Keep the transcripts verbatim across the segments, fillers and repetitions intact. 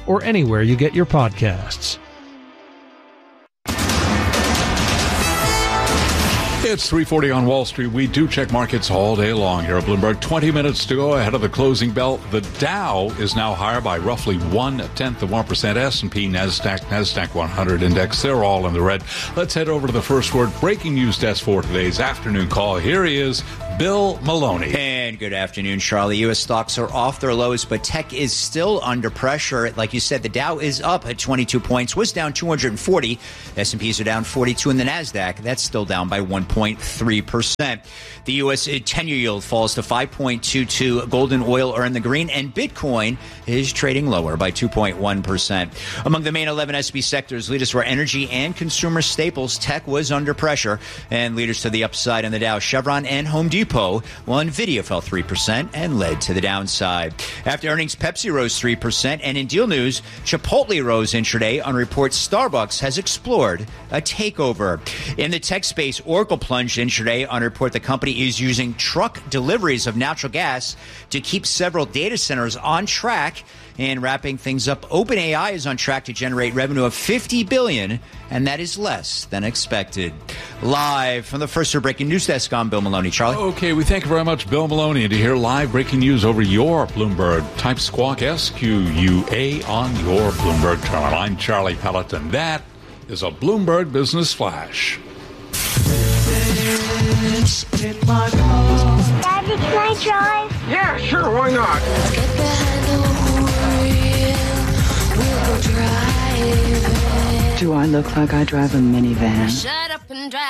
or anywhere you get your podcasts. It's three forty on Wall Street. We do check markets all day long here at Bloomberg. twenty minutes to go ahead of the closing bell. The Dow is now higher by roughly one-tenth of one percent. S and P, NASDAQ, NASDAQ one hundred index, they're all in the red. Let's head over to the first word breaking news desk for today's afternoon call. Here he is, Bill Maloney. And good afternoon, Charlie. U S stocks are off their lows, but tech is still under pressure. Like you said, the Dow is up at twenty-two points, was down two hundred forty. S and Ps are down forty-two, and the NASDAQ, that's still down by one point three percent. The U S ten-year yield falls to five point two two. Golden oil are in the green, and Bitcoin is trading lower by two point one percent. Among the main eleven S and P sectors, leaders were energy and consumer staples. Tech was under pressure, and leaders to the upside in the Dow, Chevron and Home Depot, while Nvidia fell three percent and led to the downside. After earnings, Pepsi rose three percent, and in deal news, Chipotle rose intraday on reports Starbucks has explored a takeover. In the tech space, Oracle plunged intraday on report the company is using truck deliveries of natural gas to keep several data centers on track. And wrapping things up, OpenAI is on track to generate revenue of fifty billion dollars, and that is less than expected. Live from the first Word breaking news desk, I'm Bill Maloney. Charlie? Okay, we thank you very much, Bill Maloney. And to hear live breaking news over your Bloomberg, type Squawk S Q U A on your Bloomberg terminal. I'm Charlie Pelleton. That is a Bloomberg Business Flash. Daddy, can I drive? Yeah, sure, why not? Let's get behind the wheel. We'll go drive. Do I look like I drive a minivan? Shut up and drive.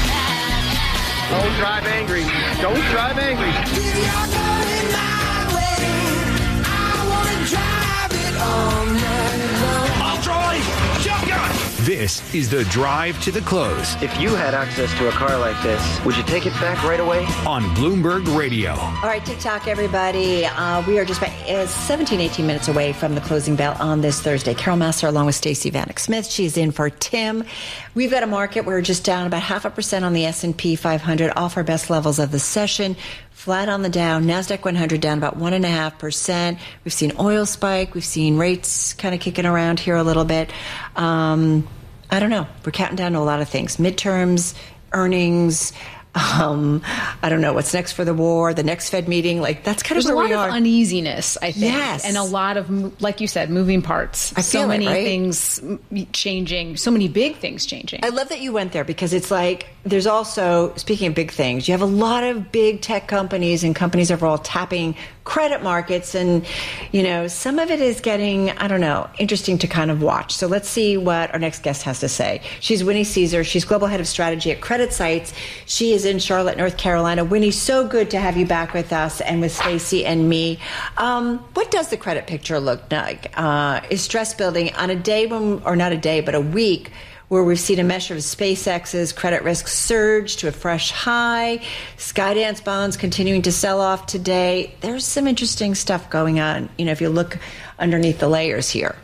Don't drive angry. Don't drive angry. You're going my way. I want to drive it all night long. I'll drive. Shotgun. This is the drive to the close If you had access to a car like this, would you take it back right away? on Bloomberg Radio. All right, TikTok, everybody. Uh, we are just about uh, seventeen, eighteen minutes away from the closing bell on this Thursday. Carol Massar along with Stacey Vanek Smith. She's in for Tim. We've got a market. We're just down about half a percent on the S and P five hundred, off our best levels of the session. Flat on the Dow. NASDAQ one hundred down about one point five percent. We've seen oil spike. We've seen rates kind of kicking around here a little bit. Um, I don't know. We're counting down to a lot of things. Midterms, earnings. Um, I don't know what's next for the war, the next Fed meeting. Like, that's kind There's of where a lot we are. of uneasiness, I think. Yes. And a lot of, like you said, moving parts. I so feel it, many right? things changing, so many big things changing. I love that you went there because it's like there's also, speaking of big things, you have a lot of big tech companies and companies overall tapping credit markets. And, you know, some of it is getting, I don't know, interesting to kind of watch. So let's see what our next guest has to say. She's Winnie Caesar. She's Global Head of Strategy at Credit Sites. She is in Charlotte, North Carolina. Winnie, so good to have you back with us and with Stacey and me. Um, what does the credit picture look like? Uh, is stress building on a day when, or not a day, but a week where we've seen a measure of SpaceX's credit risk surge to a fresh high, Skydance bonds continuing to sell off today. There's some interesting stuff going on, you know, if you look underneath the layers here.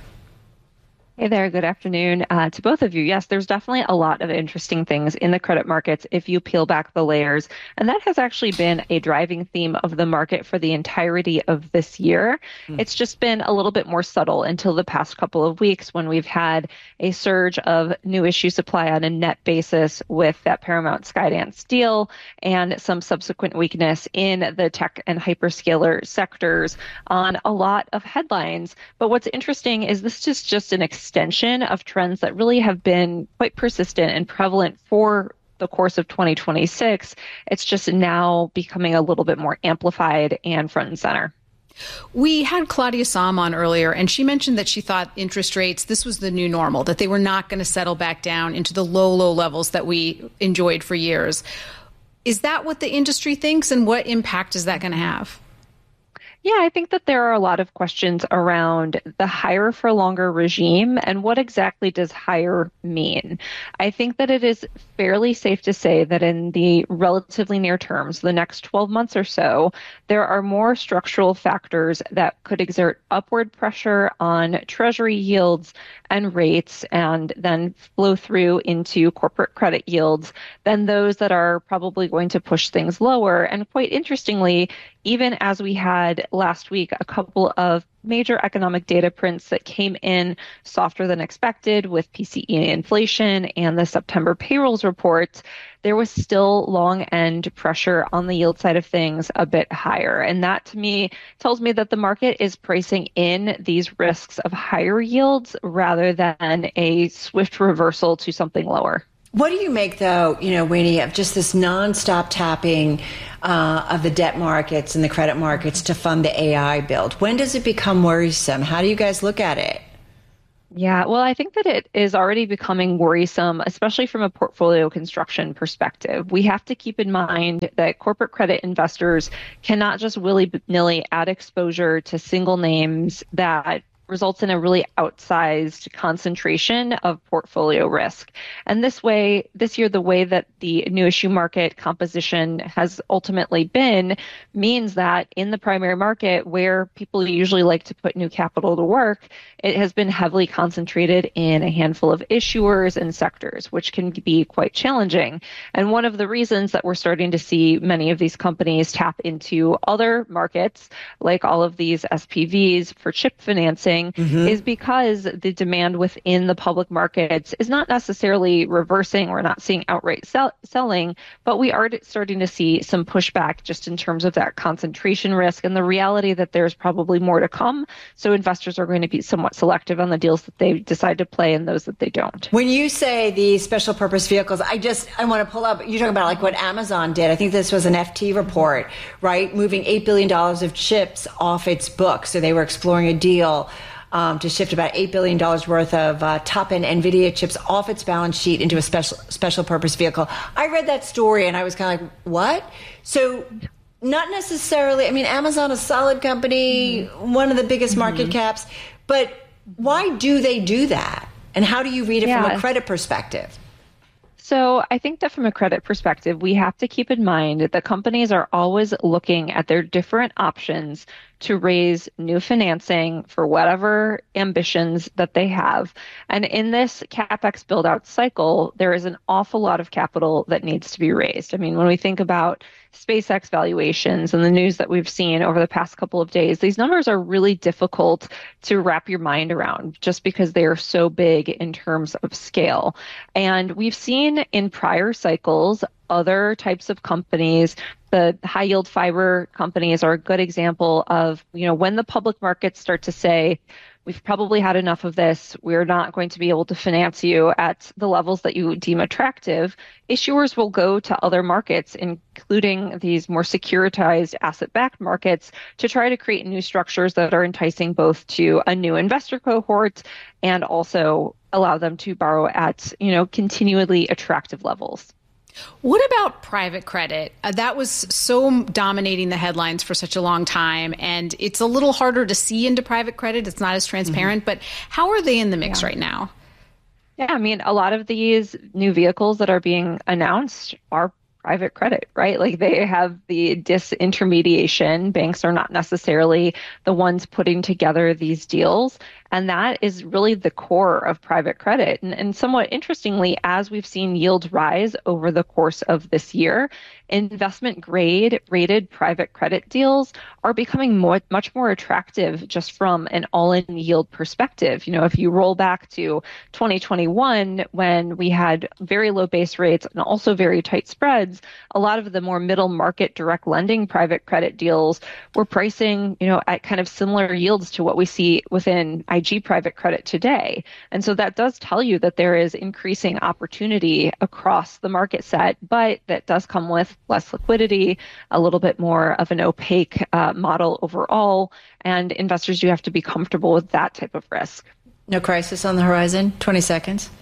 Hey there, good afternoon uh, to both of you. Yes, there's definitely a lot of interesting things in the credit markets if you peel back the layers. And that has actually been a driving theme of the market for the entirety of this year. Mm. It's just been a little bit more subtle until the past couple of weeks when we've had a surge of new issue supply on a net basis with that Paramount Skydance deal and some subsequent weakness in the tech and hyperscaler sectors on a lot of headlines. But what's interesting is this is just an extension of trends that really have been quite persistent and prevalent for the course of twenty twenty-six. It's just now becoming a little bit more amplified and front and center. We had Claudia Sahm on earlier, and she mentioned that she thought interest rates, this was the new normal, that they were not going to settle back down into the low, low levels that we enjoyed for years. Is that what the industry thinks, and what impact is that going to have? Yeah, I think that there are a lot of questions around the higher for longer regime and what exactly does higher mean. I think that it is fairly safe to say that in the relatively near terms, the next twelve months or so, there are more structural factors that could exert upward pressure on treasury yields and rates and then flow through into corporate credit yields than those that are probably going to push things lower. And quite interestingly, even as we had last week a couple of major economic data prints that came in softer than expected with P C E inflation and the September payrolls report, there was still long end pressure on the yield side of things a bit higher. And that to me tells me that the market is pricing in these risks of higher yields rather than a swift reversal to something lower. What do you make, though, you know, Winnie, of just this nonstop tapping uh, of the debt markets and the credit markets to fund the A I build? When does it become worrisome? How do you guys look at it? Yeah, well, I think that it is already becoming worrisome, especially from a portfolio construction perspective. We have to keep in mind that corporate credit investors cannot just willy-nilly add exposure to single names that results in a really outsized concentration of portfolio risk. And this way, this year, the way that the new issue market composition has ultimately been means that in the primary market, where people usually like to put new capital to work, it has been heavily concentrated in a handful of issuers and sectors, which can be quite challenging. And one of the reasons that we're starting to see many of these companies tap into other markets, like all of these S P Vs for chip financing, Mm-hmm. is because the demand within the public markets is not necessarily reversing. We're not seeing outright sell- selling, but we are starting to see some pushback just in terms of that concentration risk and the reality that there's probably more to come. So investors are going to be somewhat selective on the deals that they decide to play and those that they don't. When you say these special purpose vehicles, I just, I want to pull up, you're talking about like what Amazon did. I think this was an F T report, right? Moving eight billion dollars of chips off its books. So they were exploring a deal Um, to shift about eight billion dollars worth of uh, top-end NVIDIA chips off its balance sheet into a special special purpose vehicle. I read that story and I was kind of like, what? So not necessarily, I mean, Amazon is a solid company, mm-hmm. one of the biggest mm-hmm. market caps, but why do they do that? And how do you read it yeah. from a credit perspective? So I think that from a credit perspective, we have to keep in mind that companies are always looking at their different options to raise new financing for whatever ambitions that they have. And in this CapEx build-out cycle, there is an awful lot of capital that needs to be raised. I mean, when we think about SpaceX valuations and the news that we've seen over the past couple of days, these numbers are really difficult to wrap your mind around just because they are so big in terms of scale. And we've seen in prior cycles other types of companies. The high yield fiber companies are a good example of, you know, when the public markets start to say, we've probably had enough of this, we're not going to be able to finance you at the levels that you deem attractive, issuers will go to other markets, including these more securitized asset-backed markets, to try to create new structures that are enticing both to a new investor cohort and also allow them to borrow at, you know, continually attractive levels. What about private credit? Uh, that was so dominating the headlines for such a long time, and it's a little harder to see into private credit. It's not as transparent, mm-hmm. but how are they in the mix yeah. right now? Yeah, I mean, a lot of these new vehicles that are being announced are private credit, right? Like they have the disintermediation. Banks are not necessarily the ones putting together these deals. And that is really the core of private credit. And, and somewhat interestingly, as we've seen yields rise over the course of this year, investment grade rated private credit deals are becoming more, much more attractive just from an all-in yield perspective. You know, if you roll back to twenty twenty-one, when we had very low base rates and also very tight spreads, a lot of the more middle market direct lending private credit deals were pricing, you know, at kind of similar yields to what we see within I G private credit today. And so that does tell you that there is increasing opportunity across the market set, but that does come with less liquidity, a little bit more of an opaque uh, model overall, and investors do have to be comfortable with that type of risk. No crisis on the horizon? twenty seconds.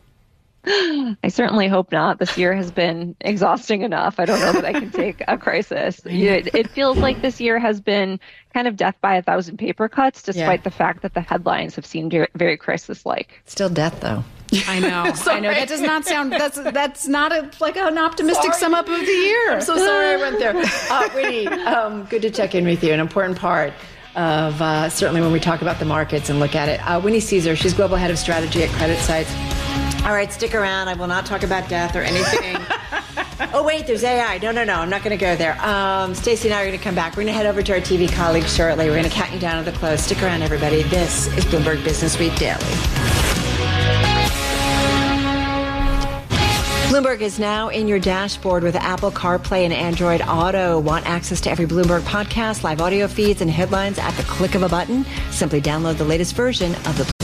I certainly hope not. This year has been exhausting enough. I don't know that I can take a crisis. It, it feels like this year has been kind of death by a thousand paper cuts, despite yeah. the fact that the headlines have seemed very, very crisis-like. Still death, though. I know. I know. That does not sound, that's that's not a, like an optimistic sorry. sum up of the year. I'm so sorry I went there. Uh, Winnie, um, good to check in with you. An important part of uh, certainly when we talk about the markets and look at it. Uh, Winnie Cisar, she's Global Head of Strategy at CreditSights. All right, stick around. I will not talk about death or anything. Oh, wait, there's A I. No, no, no. I'm not going to go there. Um, Stacey and I are going to come back. We're going to head over to our T V colleagues shortly. We're going to count you down to the close. Stick around, everybody. This is Bloomberg Business Week Daily. Bloomberg is now in your dashboard with Apple CarPlay and Android Auto. Want access to every Bloomberg podcast, live audio feeds, and headlines at the click of a button? Simply download the latest version of the